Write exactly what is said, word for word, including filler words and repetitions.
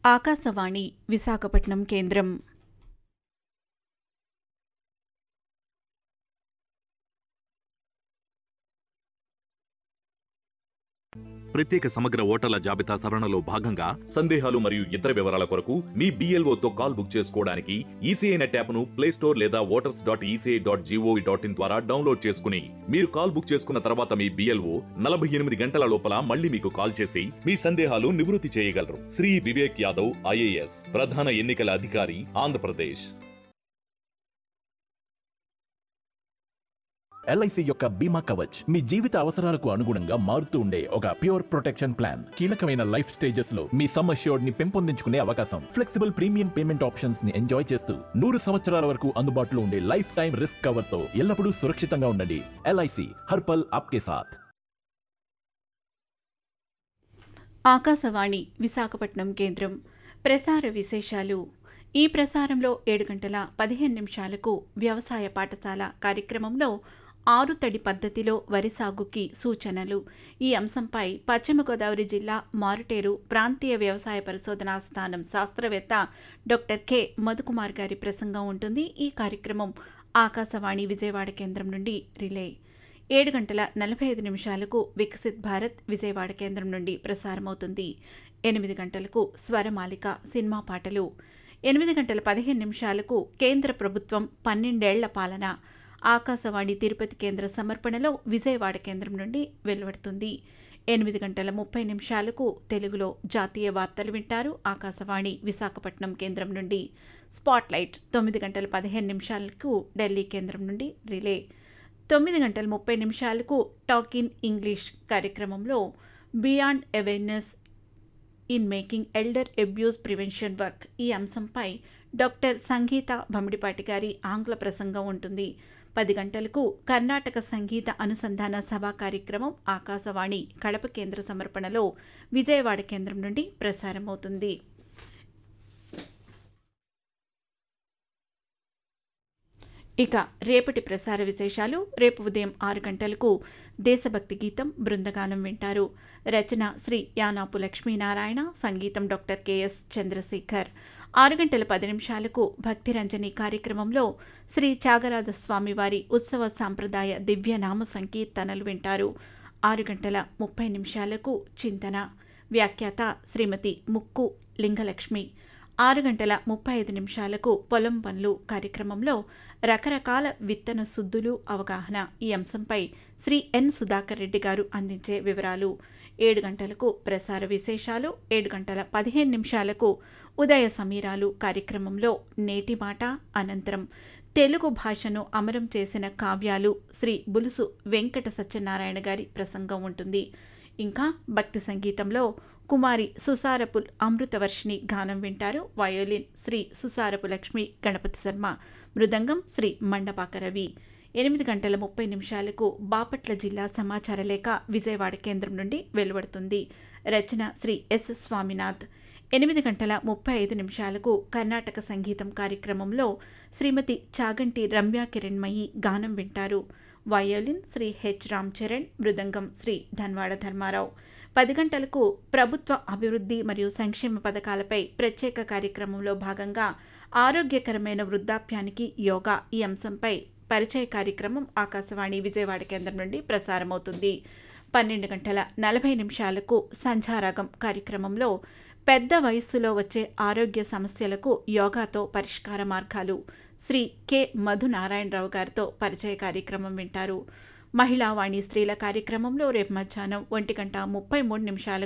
ఆకాశవాణి విశాఖపట్నం కేంద్రం. ప్రత్యేక సమగ్ర ఓటర్ల జాబితా సవరణలో భాగంగా సందేహాలు మరియు ఇతర వివరాల కొరకు మీ బిఎల్ఓతో కాల్ బుక్ చేసుకోవడానికి ఈసీఐ నెట్ యాప్ను ప్లే స్టోర్ లేదా voters dot ECI dot GOV dot in ద్వారా డౌన్లోడ్ చేసుకుని మీరు కాల్ బుక్ చేసుకున్న తర్వాత మీ బిఎల్ఓ నలభై ఎనిమిది గంటల లోపల మళ్ళీ మీకు కాల్ చేసి మీ సందేహాలు నివృత్తి చేయగలరు. శ్రీ వివేక్ యాదవ్, ఐఏఎస్, ప్రధాన ఎన్నికల అధికారి, ఆంధ్రప్రదేశ్. ఎల్ఐసి యొక్క బీమా కవచ్ మీ జీవిత అవసరాలకు అనుగుణంగా మారుతూ ఉండే ఒక ప్యూర్ ప్రొటెక్షన్ ప్లాన్. కీలకమైన లైఫ్ స్టేజెస్ లో మీ సమ్ అష్యూర్డ్ ని పెంపొందించుకునే అవకాశం, ఫ్లెక్సిబుల్ ప్రీమియం పేమెంట్ ఆప్షన్స్ ని ఎంజాయ్ చేస్తూ నూరు సంవత్సరాల వరకు అందుబాటులో ఉండే లైఫ్ టైం రిస్క్ కవర్ తో ఎల్లప్పుడూ సురక్షితంగా ఉండండి. ఎల్ఐసి హర్పల్ ఆప్కే సాథ్. ఆకాశవాణి విశాఖపట్నం కేంద్రం. ప్రసార విశేషాలు. ఈ ప్రసారంలో ఏడు గంటల పదిహేను నిమిషాలకు వ్యవసాయ పాఠశాల కార్యక్రమంలో ఆరు తడి పద్ధతిలో వరి సాగుకి సూచనలు, ఈ అంశంపై పశ్చిమ గోదావరి జిల్లా మారుటేరు ప్రాంతీయ వ్యవసాయ పరిశోధనా స్థానం శాస్త్రవేత్త డాక్టర్ కె మధుకుమార్ గారి ప్రసంగం ఉంటుంది. ఈ కార్యక్రమం ఆకాశవాణి విజయవాడ కేంద్రం నుండి రిలే. ఏడు గంటల నలభై ఐదు నిమిషాలకు వికసిత్ భారత్ విజయవాడ కేంద్రం నుండి ప్రసారమవుతుంది. ఎనిమిది గంటలకు స్వరమాలిక సినిమా పాటలు. ఎనిమిది గంటల పదిహేను నిమిషాలకు కేంద్ర ప్రభుత్వం పన్నెండేళ్ల పాలన ఆకాశవాణి తిరుపతి కేంద్ర సమర్పణలో విజయవాడ కేంద్రం నుండి వెలువడుతుంది. ఎనిమిది గంటల ముప్పై నిమిషాలకు తెలుగులో జాతీయ వార్తలు వింటారు ఆకాశవాణి విశాఖపట్నం కేంద్రం నుండి. స్పాట్లైట్ తొమ్మిది గంటల పదిహేను నిమిషాలకు ఢిల్లీ కేంద్రం నుండి రిలే. తొమ్మిది గంటల ముప్పై నిమిషాలకు టాక్ ఇన్ ఇంగ్లీష్ కార్యక్రమంలో beyond awareness in making elder abuse prevention work, ఈ అంశంపై డాక్టర్ సంగీత భమిడిపాటి గారి ఆంగ్ల ప్రసంగం ఉంటుంది. పది గంటలకు కర్ణాటక సంగీత అనుసంధాన సభా కార్యక్రమం ఆకాశవాణి కడప కేంద్ర సమర్పణలో విజయవాడ కేంద్రం నుండి ప్రసారమవుతుంది. ఇక రేపటి ప్రసార విశేషాలు. రేపు ఉదయం ఆరు గంటలకు దేశభక్తి గీతం బృందగానం వింటారు. రచన శ్రీ యానాపు లక్ష్మీనారాయణ, సంగీతం డాక్టర్ కెఎస్ చంద్రశేఖర్. ఆరు గంటల పది నిమిషాలకు భక్తిరంజని కార్యక్రమంలో శ్రీ త్యాగరాజస్వామి వారి ఉత్సవ సాంప్రదాయ దివ్యనామ సంకీర్తనలు వింటారు. ఆరు గంటల ముప్పై నిమిషాలకు చింతన, వ్యాఖ్యాత శ్రీమతి ముక్కు లింగలక్ష్మి. ఆరు గంటల ముప్పై ఐదు నిమిషాలకు పొలం పనులు కార్యక్రమంలో రకరకాల విత్తన శుద్ధులు అవగాహన, ఈ అంశంపై శ్రీ ఎన్ సుధాకర్ రెడ్డి గారు అందించే వివరాలు. ఏడు గంటలకు ప్రసార విశేషాలు. ఏడు గంటల పదిహేను నిమిషాలకు ఉదయ సమీరాలు కార్యక్రమంలో నేటి మాట, అనంతరం తెలుగు భాషను అమరం చేసిన కావ్యాలు శ్రీ బులుసు వెంకట సత్యనారాయణ గారి ప్రసంగం ఉంటుంది. ఇంకా భక్తి సంగీతంలో కుమారి సుసారపు అమృతవర్షిణి గానం వింటారు. వయోలిన్ శ్రీ సుసారపు లక్ష్మి గణపతి శర్మ, మృదంగం శ్రీ మండపాక రవి. ఎనిమిది గంటల ముప్పై నిమిషాలకు బాపట్ల జిల్లా సమాచార లేఖ విజయవాడ కేంద్రం నుండి వెలువడుతుంది. రచన శ్రీ ఎస్ స్వామినాథ్. ఎనిమిది గంటల ముప్పై ఐదు నిమిషాలకు కర్ణాటక సంగీతం కార్యక్రమంలో శ్రీమతి చాగంటి రమ్య కిరణ్మయి గానం వింటారు. వయోలిన్ శ్రీ హెచ్ రామ్ చరణ్, మృదంగం శ్రీ ధన్వాడ ధర్మారావు. పది గంటలకు ప్రభుత్వ అభివృద్ధి మరియు సంక్షేమ పథకాలపై ప్రత్యేక కార్యక్రమంలో భాగంగా ఆరోగ్యకరమైన వృద్ధాప్యానికి యోగా, ఈ అంశంపై పరిచయ కార్యక్రమం ఆకాశవాణి విజయవాడ కేంద్రం నుండి ప్రసారమవుతుంది. పన్నెండు గంటల నలభై నిమిషాలకు సంధ్యారాగం కార్యక్రమంలో పెద్ద వయస్సులో వచ్చే ఆరోగ్య సమస్యలకు యోగాతో పరిష్కార మార్గాలు, శ్రీ కె మధు నారాయణరావు గారితో పరిచయ కార్యక్రమం వింటారు. మహిళావాణి స్త్రీల కార్యక్రమంలో రేపు మధ్యాహ్నం ఒంటి గంట ముప్పై మూడు నిమిషాలకు